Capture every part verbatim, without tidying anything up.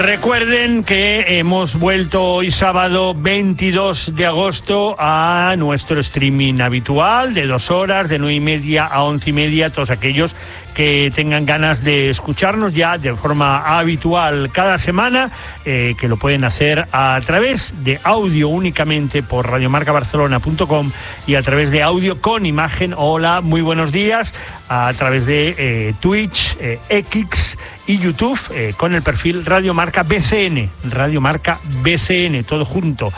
Recuerden que hemos vuelto hoy sábado veintidós de agosto a nuestro streaming habitual de dos horas, de nueve y media a once y media. Todos aquellos que tengan ganas de escucharnos ya de forma habitual cada semana, eh, que lo pueden hacer a través de audio únicamente por radiomarca barcelona punto com y a través de audio con imagen. Hola, muy buenos días, a través de eh, Twitch, eh, X y YouTube, eh, con el perfil Radio Marca B C N, Radio Marca B C N, todo junto.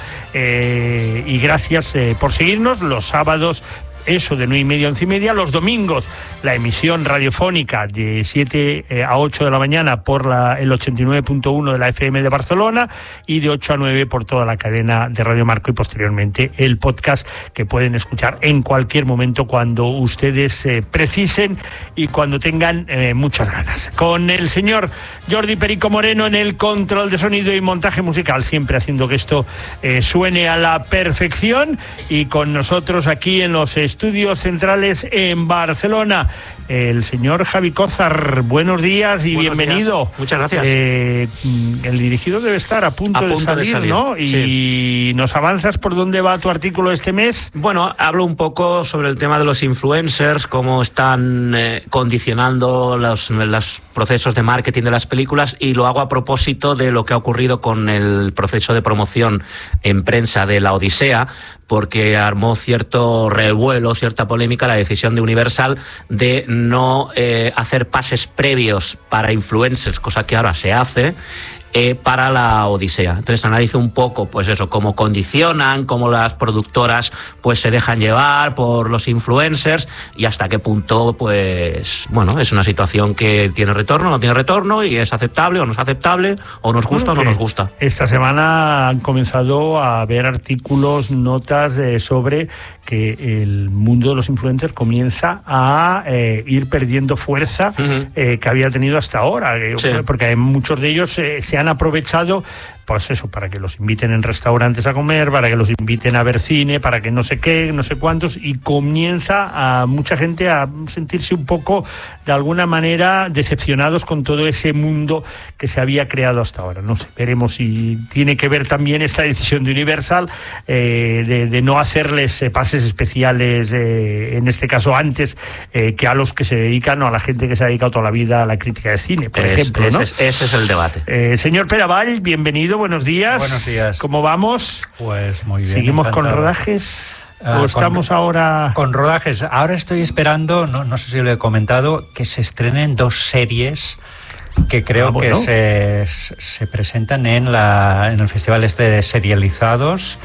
Eh, y gracias eh, por seguirnos los sábados, eso de nueve y media a once y media, los domingos la emisión radiofónica de siete a ocho de la mañana por la, el ochenta y nueve punto uno de la F M de Barcelona y de ocho a nueve por toda la cadena de Radio Marco, y posteriormente el podcast que pueden escuchar en cualquier momento cuando ustedes eh, precisen y cuando tengan eh, muchas ganas. Con el señor Jordi Perico Moreno en el control de sonido y montaje musical, siempre haciendo que esto eh, suene a la perfección, y con nosotros aquí en los estudios centrales en Barcelona, el señor Javi Cózar. Buenos días y Buenos bienvenido. Días. Muchas gracias. Eh, el dirigido debe estar a punto, a de, punto salir, de salir, ¿no? Y sí. ¿Nos avanzas por dónde va tu artículo este mes? Bueno, hablo un poco sobre el tema de los influencers, cómo están eh, condicionando los, los procesos de marketing de las películas, y lo hago a propósito de lo que ha ocurrido con el proceso de promoción en prensa de La Odisea, porque armó cierto revuelo, cierta polémica la decisión de Universal de no eh, hacer pases previos para influencers, cosa que ahora se hace, eh, para La Odisea. Entonces analizo un poco, pues eso, cómo condicionan, cómo las productoras pues se dejan llevar por los influencers, y hasta qué punto, pues, bueno, es una situación que tiene retorno, no tiene retorno, y es aceptable o no es aceptable, o nos gusta bueno, o no nos gusta. Esta semana han comenzado a ver artículos, notas eh, sobre que el mundo de los influencers comienza a eh, ir perdiendo fuerza uh-huh. eh, que había tenido hasta ahora, eh, sí. porque muchos de ellos eh, se han aprovechado, pues eso, para que los inviten en restaurantes a comer, para que los inviten a ver cine, para que no sé qué, no sé cuántos, y comienza a mucha gente a sentirse un poco, de alguna manera, decepcionados con todo ese mundo que se había creado hasta ahora. No sé, veremos si tiene que ver también esta decisión de Universal eh, de, de no hacerles eh, pases especiales, eh, en este caso antes, eh, que a los que se dedican, o a la gente que se ha dedicado toda la vida a la crítica de cine, por es, ejemplo, ¿no? Ese es, ese es el debate. Eh, señor Peravall, bienvenido. Buenos días. Buenos días. ¿Cómo vamos? Pues muy bien. ¿Seguimos encantado. con rodajes? Uh, ¿O estamos con, ahora...? Con rodajes. Ahora estoy esperando, no, no sé si lo he comentado, que se estrenen dos series que creo ah, bueno. que se, se presentan en, la, en el Festival este de Serializados,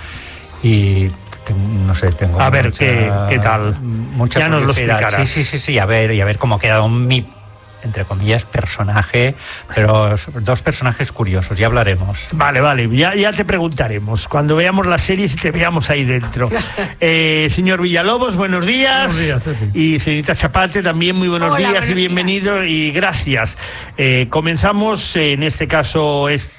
y... no sé, tengo a ver mucha, qué, qué tal. Mucha ya nos lo explicarás. Sí, sí, sí, sí, a ver, y a ver cómo ha quedado mi, entre comillas, personaje, pero dos personajes curiosos, ya hablaremos. Vale, vale, ya, ya te preguntaremos cuando veamos las series y te veamos ahí dentro. eh, señor Villalobos, buenos días. Buenos días, Pepe. Y señorita Chapate, también muy buenos Hola, días buenos y bienvenido días. Y gracias. Eh, comenzamos, eh, en este caso, este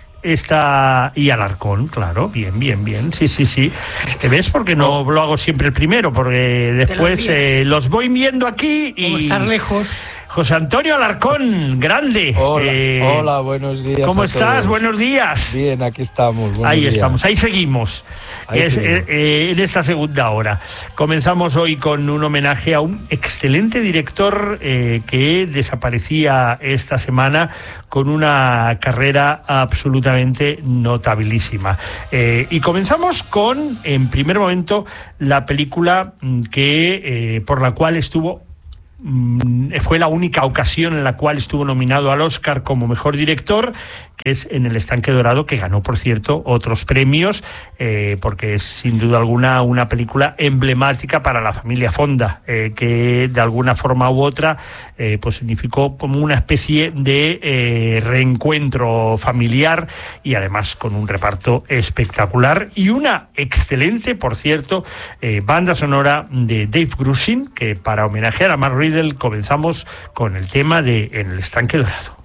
Esta y Alarcón, claro, bien, bien, bien, sí, sí, sí. Este ves porque no lo hago siempre el primero, porque después eh, los voy viendo aquí y... Como estar lejos. José Antonio Alarcón, grande. Hola, eh, hola, buenos días. ¿Cómo a estás? todos. Buenos días. Bien, aquí estamos. Ahí días. estamos, ahí seguimos. Ahí es, seguimos. Eh, en esta segunda hora. Comenzamos hoy con un homenaje a un excelente director eh, que desaparecía esta semana con una carrera absolutamente notabilísima. Eh, y comenzamos con, en primer momento, la película que eh, por la cual estuvo fue la única ocasión en la cual estuvo nominado al Oscar como mejor director, que es En el estanque dorado, que ganó, por cierto, otros premios, eh, porque es sin duda alguna una película emblemática para la familia Fonda, eh, que de alguna forma u otra eh, pues significó como una especie de eh, reencuentro familiar, y además con un reparto espectacular y una excelente, por cierto, eh, banda sonora de Dave Grusin, que para homenajear a Mark Riddle comenzamos con el tema de En el estanque dorado.